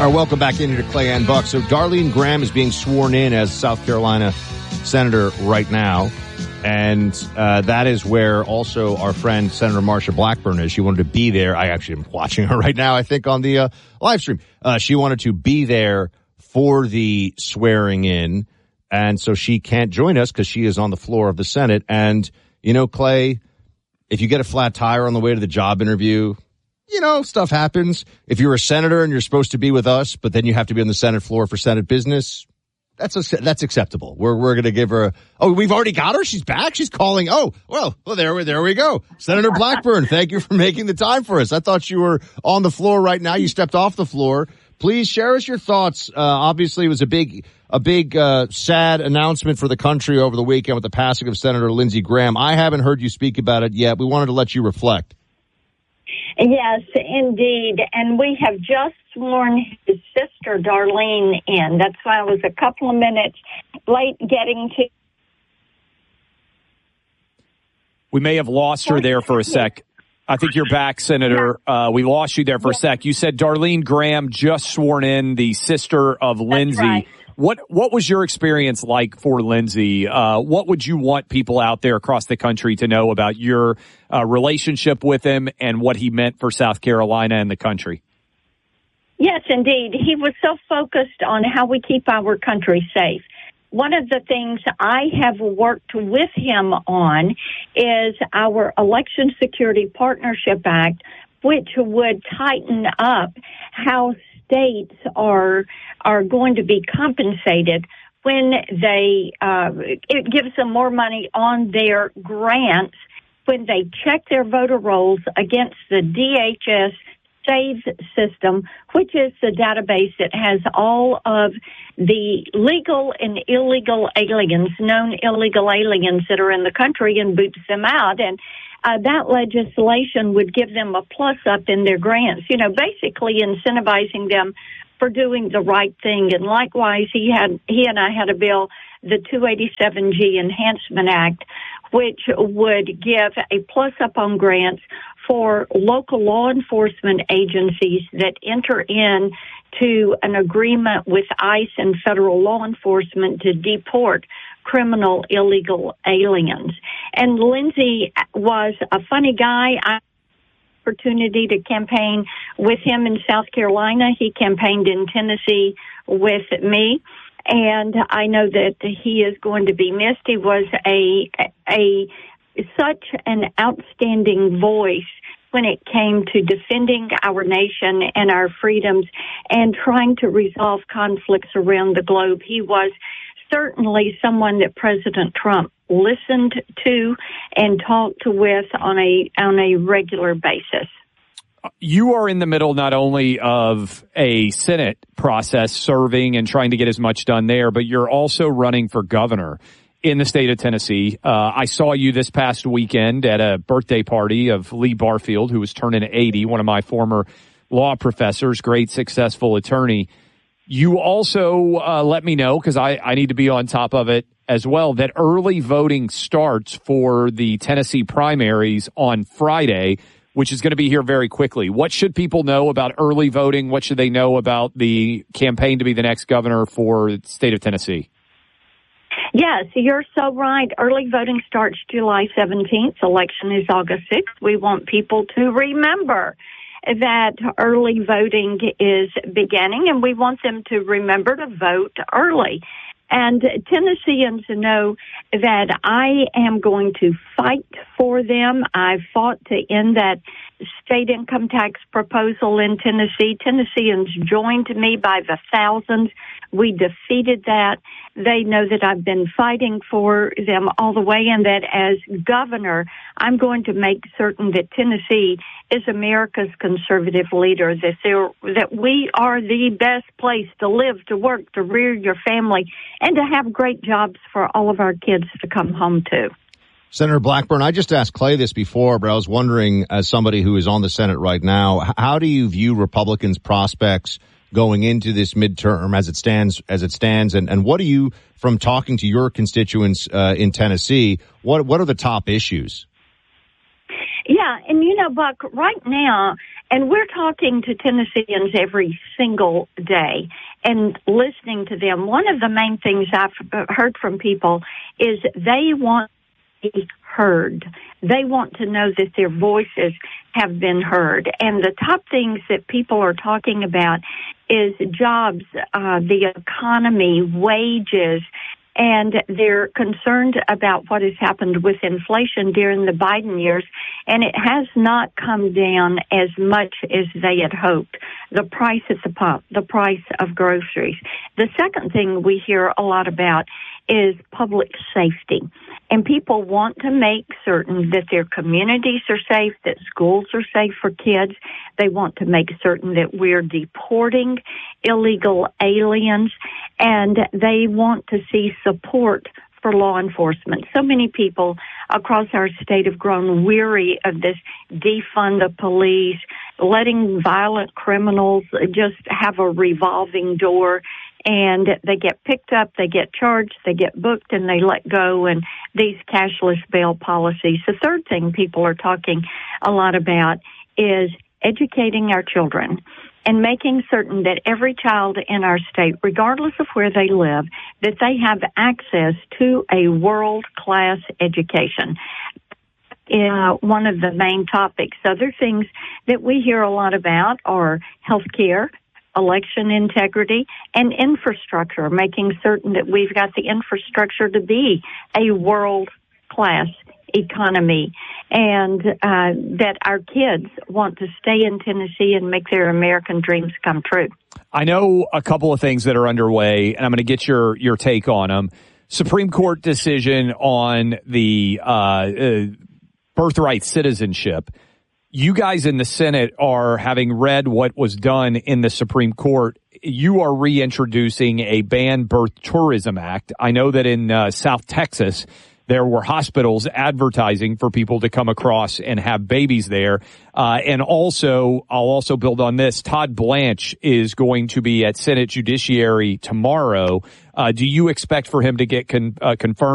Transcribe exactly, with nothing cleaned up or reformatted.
All right, welcome back into Clay and Buck. So Darlene Graham is being sworn in as South Carolina Senator right now. And uh, that is where also our friend Senator Marsha Blackburn is. She wanted to be there. I actually am watching her right now, I think, on the uh, live stream. Uh, she wanted to be there for the swearing in. And so she can't join us because she is on the floor of the Senate. And, you know, Clay, if you get a flat tire on the way to the job interview, you know, stuff happens. If you're a senator and you're supposed to be with us, but then you have to be on the Senate floor for Senate business, that's a, that's acceptable. We're we're going to give her a, oh, we've already got her. She's back. She's calling. Oh, well, well, there we there we go. Senator Blackburn, thank you for making the time for us. I thought you were on the floor right now. You stepped off the floor. Please share us your thoughts. Uh, obviously, it was a big a big uh, sad announcement for the country over the weekend with the passing of Senator Lindsey Graham. I haven't heard you speak about it yet. We wanted to let you reflect. Yes, indeed. And we have just sworn his sister, Darlene, in. That's why I was a couple of minutes late getting to. We may have lost her there for a sec. I think you're back, Senator. Uh, we lost you there for a sec. You said Darlene Graham just sworn in, the sister of Lindsey. Right. What what was your experience like for Lindsey? Uh, what would you want people out there across the country to know about your uh, relationship with him and what he meant for South Carolina and the country? Yes, indeed. He was so focused on how we keep our country safe. One of the things I have worked with him on is our Election Security Partnership Act, which would tighten up how states are are going to be compensated when they, uh, it gives them more money on their grants when they check their voter rolls against the D H S SAVE system, which is the database that has all of the legal and illegal aliens, known illegal aliens that are in the country, and boots them out. And uh, that legislation would give them a plus up in their grants, you know, basically incentivizing them for doing the right thing. And likewise, he had he and I had a bill, the two eighty-seven G Enhancement Act, which would give a plus up on grants for local law enforcement agencies that enter in to an agreement with ICE and federal law enforcement to deport criminal illegal aliens. And Lindsey was a funny guy. I had the opportunity to campaign with him in South Carolina. He campaigned in Tennessee with me. And I know that he is going to be missed. He was a, a, such an outstanding voice when it came to defending our nation and our freedoms and trying to resolve conflicts around the globe. He was certainly someone that President Trump listened to and talked with on a, on a regular basis. You are in the middle not only of a Senate process serving and trying to get as much done there, but you're also running for governor in the state of Tennessee. Uh, I saw you this past weekend at a birthday party of Lee Barfield, who was turning eighty, one of my former law professors, great successful attorney. You also uh, let me know, because I, I need to be on top of it as well, that early voting starts for the Tennessee primaries on Friday, which is going to be here very quickly. What should people know about early voting? What should they know about the campaign to be the next governor for the state of Tennessee? Yes, you're so right. Early voting starts July seventeenth. Election is August sixth. We want people to remember that early voting is beginning, and we want them to remember to vote early. And Tennesseans know that I am going to fight for them. I've fought to end that state income tax proposal in Tennessee. Tennesseans joined me by the thousands. We defeated that. They know that I've been fighting for them all the way, and that as governor, I'm going to make certain that Tennessee is America's conservative leader, that there, that we are the best place to live, to work, to rear your family, and to have great jobs for all of our kids to come home to. Senator Blackburn, I just asked Clay this before, but I was wondering, as somebody who is on the Senate right now, how do you view Republicans' prospects going into this midterm as it stands, as it stands, and, and what do you, from talking to your constituents uh, in Tennessee, what what are the top issues? Yeah, and you know, Buck, right now, And we're talking to Tennesseans every single day and listening to them. One of the main things I've heard from people is they want to be heard. They want to know that their voices have been heard. And the top things that people are talking about is jobs, uh, the economy, wages, and they're concerned about what has happened with inflation during the Biden years, and it has not come down as much as they had hoped. The price at the pump, the price of groceries. The second thing we hear a lot about is public safety. And people want to make certain that their communities are safe, that schools are safe for kids. They want to make certain that we're deporting illegal aliens, and they want to see support for law enforcement. So many people across our state have grown weary of this defund the police, letting violent criminals just have a revolving door, and they get picked up, they get charged, they get booked, and they let go, and these cashless bail policies. The third thing people are talking a lot about is educating our children and making certain that every child in our state, regardless of where they live, that they have access to a world-class education. Uh, one of the main topics. Other things that we hear a lot about are health care, election integrity, and infrastructure, making certain that we've got the infrastructure to be a world-class economy, and uh, that our kids want to stay in Tennessee and make their American dreams come true. I know a couple of things that are underway, and I'm going to get your, your take on them. Supreme Court decision on the uh, uh, birthright citizenship. You guys in the Senate are, having read what was done in the Supreme Court, you are reintroducing a Ban Birth Tourism Act. I know that in uh, South Texas, there were hospitals advertising for people to come across and have babies there. Uh, and also, I'll also build on this, Todd Blanche is going to be at Senate Judiciary tomorrow. Uh, do you expect for him to get con- uh, confirmed